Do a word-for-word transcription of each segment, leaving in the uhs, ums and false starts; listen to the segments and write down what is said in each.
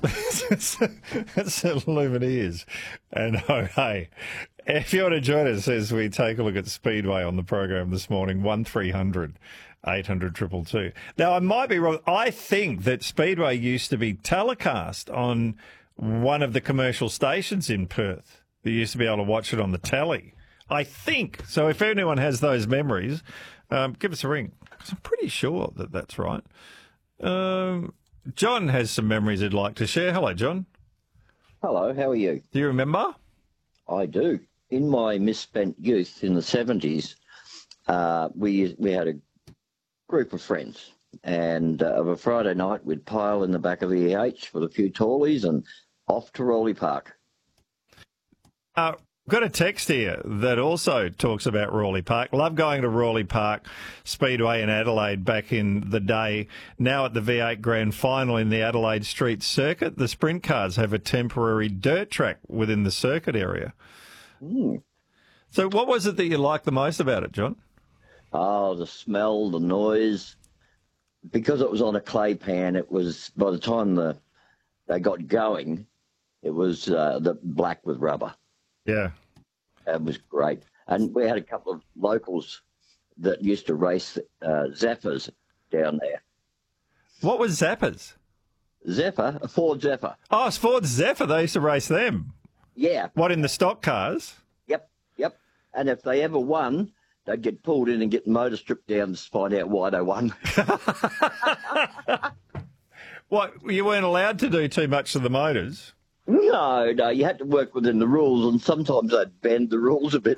That's the Lumineers. And oh, hey, if you want to join us as we take a look at Speedway on the program this morning, one three hundred eight hundred two two two. Now, I might be wrong. I think that Speedway used to be telecast on one of the commercial stations in Perth. You used to be able to watch it on the telly. I think. So if anyone has those memories, um, give us a ring. Because I'm pretty sure that that's right. Um, John has some memories he'd like to share. Hello, John. Hello, how are you? Do you remember? I do. In my misspent youth in the seventies, uh, we we had a group of friends, and uh, of a Friday night we'd pile in the back of the E H with a few tallies and off to Raleigh Park. Uh, got a text here that also talks about Raleigh Park. Love going to Raleigh Park Speedway in Adelaide back in the day. Now at the V eight Grand Final in the Adelaide Street Circuit, the sprint cars have a temporary dirt track within the circuit area. Mm. So what was it that you liked the most about it, John? Oh, the smell, the noise. Because it was on a clay pan, it was, by the time the they got going, it was uh, the black with rubber. Yeah. It was great. And we had a couple of locals that used to race uh, Zephyrs down there. What was Zappers? Zephyr, a Ford Zephyr. Oh, it's Ford Zephyr. They used to race them. Yeah. What, in the stock cars? Yep, yep. And if they ever won, they'd get pulled in and get the motor stripped down to find out why they won. What, you weren't allowed to do too much to the motors? No, no, you had to work within the rules, and sometimes they'd bend the rules a bit.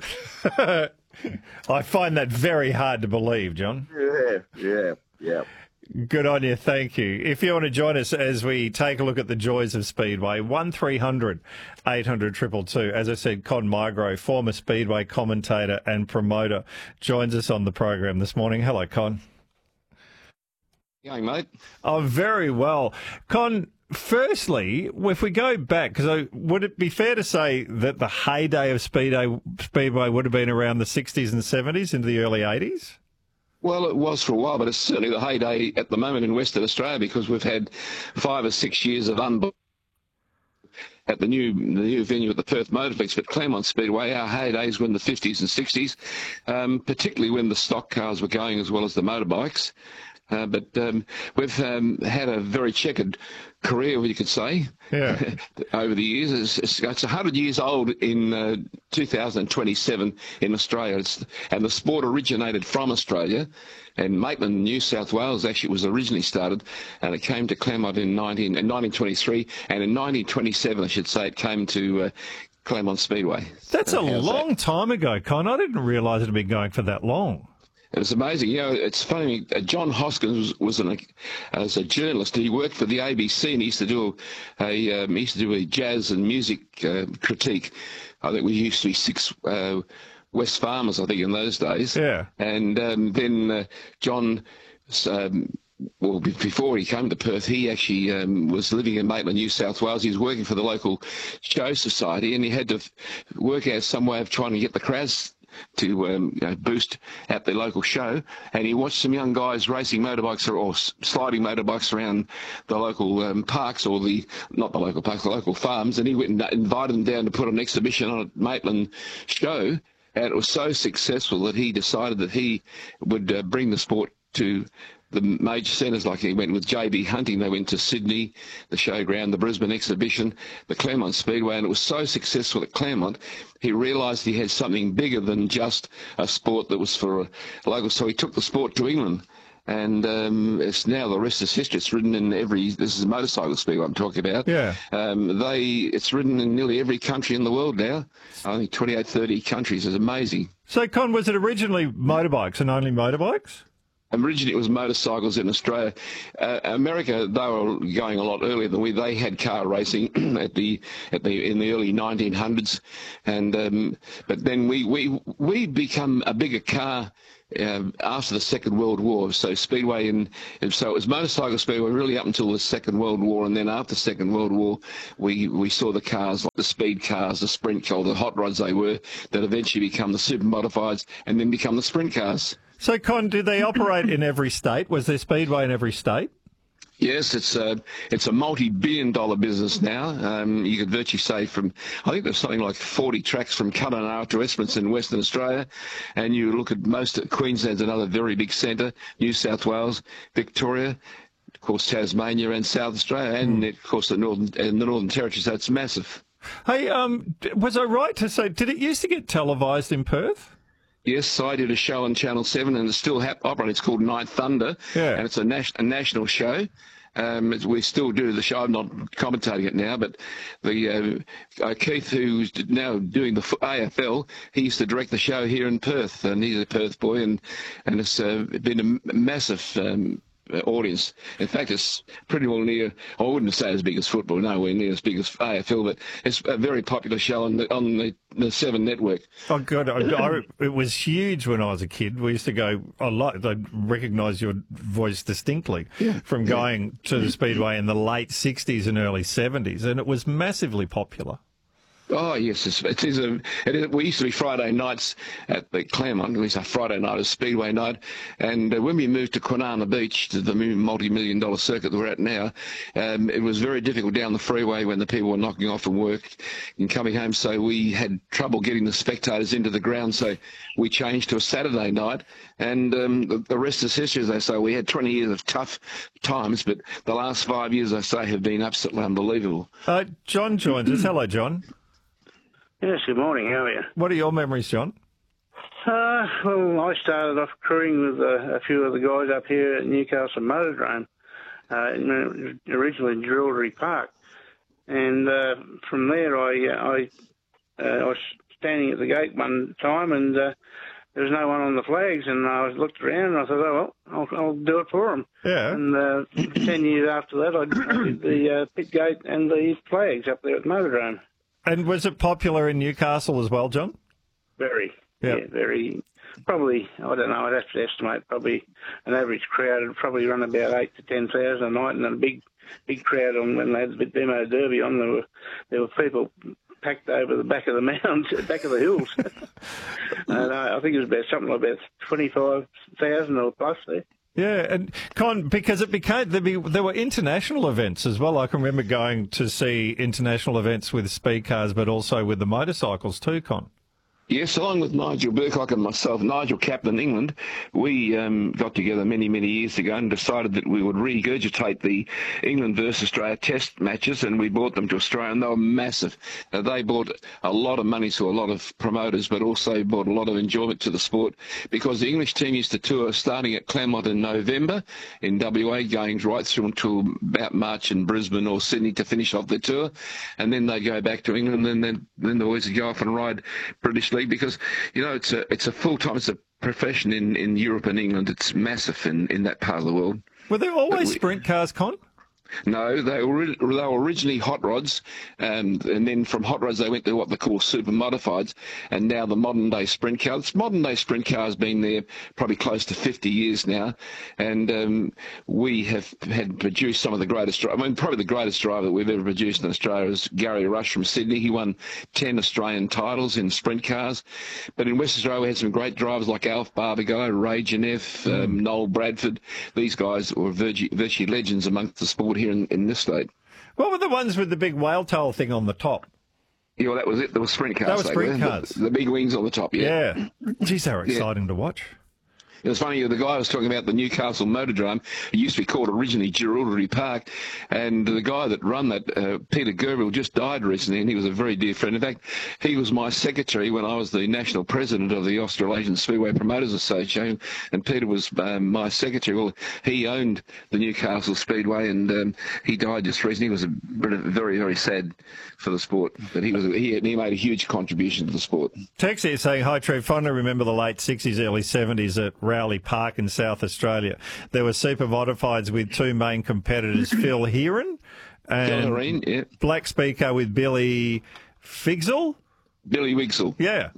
I find that very hard to believe, John. Yeah, yeah, yeah. Good on you, thank you. If you want to join us as we take a look at the joys of Speedway, one three hundred eight hundred two two two. As I said, Con Migro, former Speedway commentator and promoter, joins us on the program this morning. Hello, Con. Going, mate? Oh, very well. Con, firstly, if we go back, because would it be fair to say that the heyday of Speedway, Speedway would have been around the sixties and seventies into the early eighties? Well, it was for a while, but it's certainly the heyday at the moment in Western Australia because we've had five or six years of unbelievable at the new the new venue at the Perth Motorflex, but Claremont Speedway, our heydays were in the fifties and sixties, um, particularly when the stock cars were going as well as the motorbikes. Uh, but um, we've um, had a very checkered career, you could say, yeah. over the years. It's, it's, it's one hundred years old in uh, two thousand twenty-seven in Australia. It's, and the sport originated from Australia. And Maitland, New South Wales, actually was originally started, and it came to Claremont in, nineteen, in nineteen twenty-three. And in nineteen twenty-seven, I should say, it came to uh, Claremont Speedway. That's a How's long that? time ago, Con. I didn't realise it had been going for that long. It was amazing. You know, it's funny. Uh, John Hoskins was, was an, as a journalist. He worked for the A B C and he used to do a, a um, he used to do a jazz and music uh, critique. I think we used to be six uh, West Farmers, I think, in those days. Yeah. And um, then uh, John, um, well, before he came to Perth, he actually um, was living in Maitland, New South Wales. He was working for the local show society, and he had to work out some way of trying to get the crowds to um, you know, boost at the local show, and he watched some young guys racing motorbikes or, or sliding motorbikes around the local um, parks, or the not the local parks, the local farms, and he went and invited them down to put an exhibition on a Maitland show, and it was so successful that he decided that he would uh, bring the sport to the major centres. Like he went with J B Hunting, they went to Sydney, the showground, the Brisbane exhibition, the Claremont Speedway, and it was so successful at Claremont, he realised he had something bigger than just a sport that was for a local. So he took the sport to England, and um, it's now the rest is history. It's ridden in every. This is a motorcycle speedway I'm talking about. Yeah. Um, they. It's ridden in nearly every country in the world now. I think twenty-eight, thirty countries. It's amazing. So, Con, was it originally motorbikes and only motorbikes? Originally, it was motorcycles in Australia. Uh, America, they were going a lot earlier than we. They had car racing at the at the in the early nineteen hundreds, and um, but then we we we become a bigger car uh, after the Second World War. So Speedway and, and so it was motorcycle Speedway really up until the Second World War, and then after the Second World War, we we saw the cars like the speed cars, the sprint cars, the hot rods they were, that eventually become the super modifieds, and then become the sprint cars. So, Con, do they operate in every state? Was there Speedway in every state? Yes, it's a it's a multi-billion-dollar business now. Um, you could virtually say from I think there's something like forty tracks from Kununurra to Esperance in Western Australia, and you look at most of Queensland's another very big centre, New South Wales, Victoria, of course Tasmania and South Australia, and mm. of course the Northern and the Northern Territory. So it's massive. Hey, um, was I right to say did it used to get televised in Perth? Yes, I did a show on Channel seven, and it's still hap- operating. It's called Night Thunder, yeah. and it's a, nas- a national show. Um, we still do the show. I'm not commentating it now, but the uh, uh, Keith, who's now doing the A F L, he used to direct the show here in Perth, and he's a Perth boy, and and it's uh, been a massive um, audience. In fact, it's pretty well near. I wouldn't say as big as football, nowhere near as big as A F L, but it's a very popular show on the on the, the Seven Network. Oh God, I, I, it was huge when I was a kid. We used to go a lot. I recognise your voice distinctly yeah. from going yeah. to the Speedway in the late sixties and early seventies, and it was massively popular. Oh yes, it's, it is a. It is, we used to be Friday nights at the Claremont. We say Friday night is Speedway night, and uh, when we moved to Kwinana Beach, to the multi-million dollar circuit that we're at now, um, it was very difficult down the freeway when the people were knocking off from work and coming home. So we had trouble getting the spectators into the ground. So we changed to a Saturday night, and um, the, the rest is history, as they say. We had twenty years of tough times, but the last five years, I say, have been absolutely unbelievable. Uh, John joins us. Hello, John. Yes, good morning. How are you? What are your memories, John? Uh, well, I started off crewing with uh, a few of the guys up here at Newcastle Motordrome, uh, originally Jewellery Park. And uh, from there, I, uh, I, uh, I was standing at the gate one time, and uh, there was no one on the flags, and I looked around, and I thought, oh, well, I'll, I'll do it for them. Yeah. And uh, ten years after that, I, I did the uh, pit gate and the flags up there at the Motordrome. And was it popular in Newcastle as well, John? Very. Yep. Yeah, very. Probably, I don't know, I'd have to estimate probably an average crowd would probably run about eight to ten thousand a night, and a big big crowd on when they had the demo derby on. There were, there were people packed over the back of the mounds, back of the hills. And uh, I think it was about something like about twenty-five thousand or plus there. Yeah, and Con, because it became, there, be, there were international events as well. I can remember going to see international events with speed cars, but also with the motorcycles too, Con. Yes, along with Nigel Burcock and myself, Nigel captained England, we um, got together many, many years ago and decided that we would regurgitate the England versus Australia test matches, and we brought them to Australia, and they were massive. Uh, they brought a lot of money to a lot of promoters, but also brought a lot of enjoyment to the sport, because the English team used to tour starting at Claremont in November in W A, going right through until about March in Brisbane or Sydney to finish off their tour, and then they go back to England, and then, then the boys would go off and ride British League, because, you know, it's a it's a full-time, it's a profession in, in Europe and England. It's massive in, in that part of the world. Were there always we, sprint cars, Con? No, they were, they were originally hot rods, um, and then from hot rods they went to what they call super modifieds, and now the modern day sprint car. This modern day sprint car has been there probably close to fifty years now, and um, we have had produced some of the greatest. I mean, probably the greatest driver that we've ever produced in Australia is Gary Rush from Sydney. He won ten Australian titles in sprint cars, but in West Australia we had some great drivers like Alf Barbago, Ray Geneff, mm. um, Noel Bradford. These guys were virtually, virtually legends amongst the sport here in, in this state. What were the ones with the big whale tail thing on the top? Yeah, well, that was it. There were sprint cars. That was sprint cars. The, the big wings on the top, yeah. Yeah. Geez, they were exciting yeah. to watch. It was funny, the guy I was talking about, the Newcastle Motordrome, it used to be called originally Jewellery Park, and the guy that run that, uh, Peter Gerbill, just died recently, and he was a very dear friend. In fact, he was my secretary when I was the national president of the Australasian Speedway Promoters Association, and Peter was um, my secretary. Well, he owned the Newcastle Speedway, and um, he died just recently. He was a, very, very sad for the sport, but he was he, he made a huge contribution to the sport. Tex here saying, hi, Trev, fondly remember the late sixties, early seventies at Rowley Park in South Australia. There were super modifieds with two main competitors, Phil Heron and Heron, yeah. Black Speaker with Billy Figsel. Billy Wigsell. Yeah.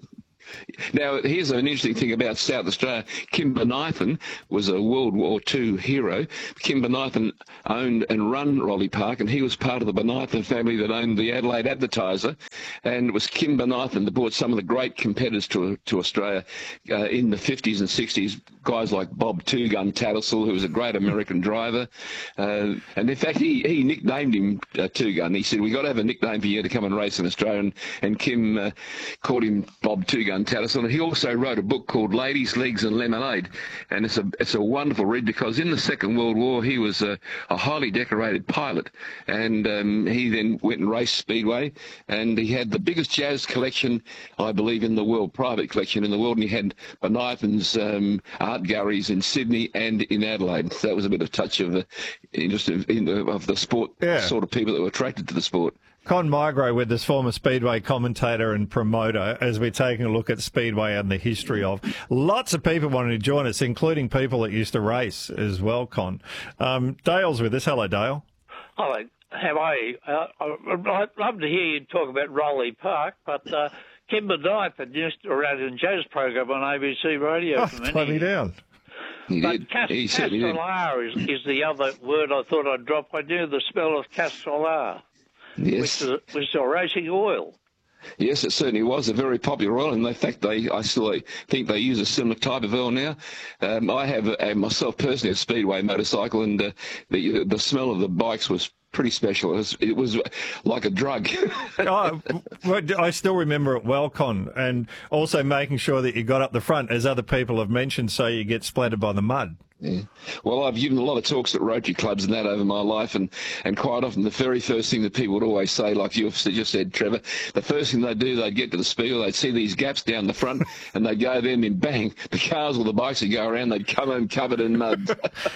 Now, here's an interesting thing about South Australia. Kim Bonython was a World War Two hero. Kim Bonython owned and run Rolly Park, and he was part of the Bonython family that owned the Adelaide Advertiser. And it was Kim Bonython that brought some of the great competitors to to Australia uh, in the fifties and sixties. Guys like Bob Two Gun Tattersall, who was a great American driver. Uh, and in fact, he, he nicknamed him uh, Two Gun. He said, "We got to have a nickname for you to come and race in Australia." And, and Kim uh, called him Bob Two Gun Tattersall. And he also wrote a book called Ladies, Legs and Lemonade. And it's a it's a wonderful read, because in the Second World War, he was a, a highly decorated pilot. And um, he then went and raced Speedway. And he had the biggest jazz collection, I believe, in the world, private collection in the world. And he had Bonython's um, art galleries in Sydney and in Adelaide. So that was a bit of touch of the interest of, in the, of the sport, yeah. sort of people that were attracted to the sport. Con Migro with us, former Speedway commentator and promoter, as we're taking a look at Speedway and the history of. Lots of people wanting to join us, including people that used to race as well, Con. Um, Dale's with us. Hello, Dale. Hello. How are you? Uh, I'd love to hear you talk about Rolly Park, but uh, Kim Bonython used to run in Joe's program on A B C Radio. Oh, for many play me years. down. He But did. cas- He certainly did. castellar is, is the other word I thought I'd drop. I knew the smell of castellar, Yes. which is, which is a racing oil. Yes, it certainly was a very popular oil, and in fact, they I still think they use a similar type of oil now. Um, I have a, myself personally a Speedway motorcycle, and uh, the the smell of the bikes was pretty special. It was, it was like a drug. oh, well, I still remember it well, Con, and also making sure that you got up the front, as other people have mentioned, so you get splattered by the mud. Yeah. Well, I've given a lot of talks at Rotary clubs and that over my life, and, and quite often the very first thing that people would always say, like you've just said, Trevor, the first thing they'd do, they'd get to the speedway, they'd see these gaps down the front, and they'd go there, and then bang, the cars or the bikes would go around, they'd come home covered in mud.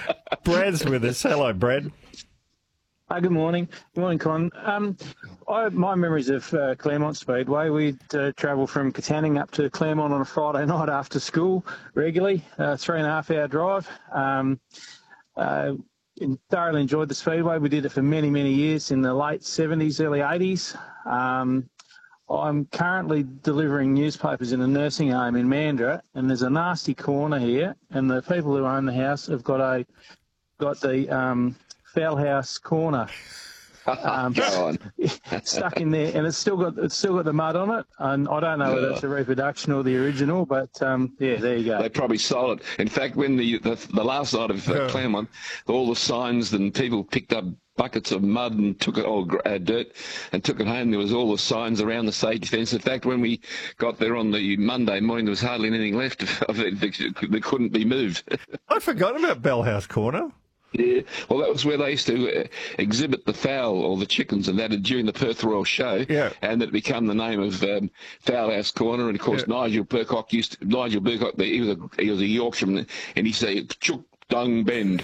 Brad's with us. Hello, Brad. Hi, good morning. Good morning, Con. Um, I, my memories of uh, Claremont Speedway, we'd uh, travel from Katanning up to Claremont on a Friday night after school regularly, uh, three and a half hour drive. Um, uh, thoroughly enjoyed the Speedway. We did it for many, many years in the late seventies, early eighties. Um, I'm currently delivering newspapers in a nursing home in Mandurah, and there's a nasty corner here, and the people who own the house have got a got the um, Fowl House corner um, Go on. stuck in there, and it's still got it's still got the mud on it. And I don't know whether it's a reproduction or the original, but um, yeah, there you go. They probably sold it. In fact, when the the, the last night of uh, Claremont, all the signs and people picked up buckets of mud and took it all uh, dirt and took it home. There was all the signs around the safety fence. In fact, when we got there on the Monday morning, there was hardly anything left of it that couldn't be moved. I forgot about Bell House Corner. Yeah, well, that was where they used to uh, exhibit the fowl or the chickens and that during the Perth Royal Show. Yeah. And it became the name of um, Fowl House Corner. And of course, Yeah. Nigel Burcock used to, Nigel Burcock, he was a he was a Yorkshireman, and he said "Chook Dung Bend."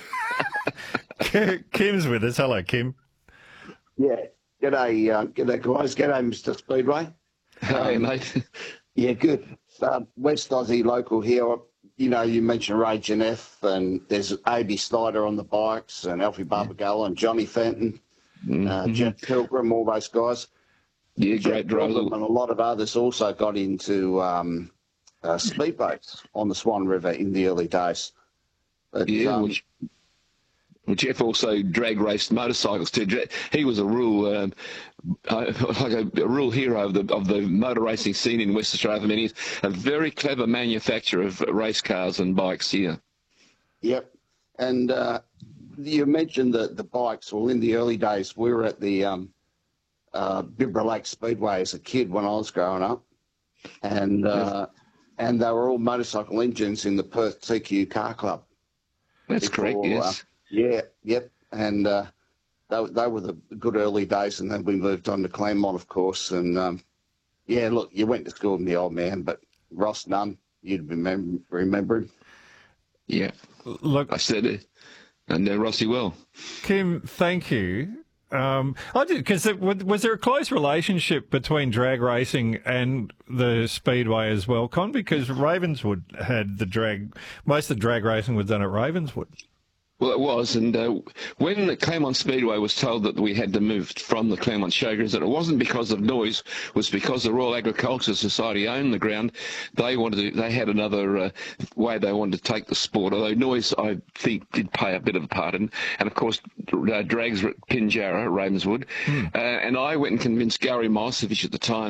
Kim's with us. Hello, Kim. Yeah. G'day, uh, g'day, guys. G'day, Mister Speedway. Hey, Um, mate. Yeah, good. Uh, West Aussie local here. You know, you mentioned Ray F, and there's A B Snyder on the bikes, and Alfie Barbagallo and Johnny Fenton, uh, Jeff Pilgrim, all those guys. Yeah, Jeff great Pilgrim driver. and a lot of others also got into um, uh, speedboats on the Swan River in the early days. But, Yeah, um, which, well, Jeff also drag raced motorcycles too. Dra- He was a real, um, uh, like a, a real hero of the of the motor racing scene in West Australia for many years. A very clever manufacturer of race cars and bikes here. Yep. And uh, you mentioned the, the bikes. Well, in the early days, we were at the um, uh, Bibra Lake Speedway as a kid when I was growing up. And uh, and they were all motorcycle engines in the Perth T Q Car Club. That's Before, correct, yes. Uh, yeah, yep. And uh, they, they were the good early days, and then we moved on to Claremont, of course. And, um, yeah, look, you went to school with me, old man, but Ross Nunn, you'd remember, remember him. Yeah. Look, I said it. I know Rossi well. Kim, thank you. Um, I did because was there a close relationship between drag racing and the speedway as well, Con? Because Ravenswood had the drag, most of the drag racing was done at Ravenswood. Well, it was, and uh, when the Claremont Speedway was told that we had to move from the Claremont Showgrounds, that it wasn't because of noise, it was because the Royal Agricultural Society owned the ground. They wanted to, they had another uh, way they wanted to take the sport, although noise, I think, did play a bit of a part in. And, of course, uh, drags were at Pinjarra, Ravenswood. Mm. Uh, and I went and convinced Gary Milosevich at the time